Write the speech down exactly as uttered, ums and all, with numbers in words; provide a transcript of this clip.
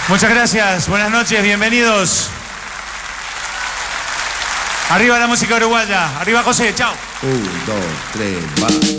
Muchas gracias, buenas noches, bienvenidos. Arriba la música uruguaya, arriba José, chao. Un, dos, tres, va.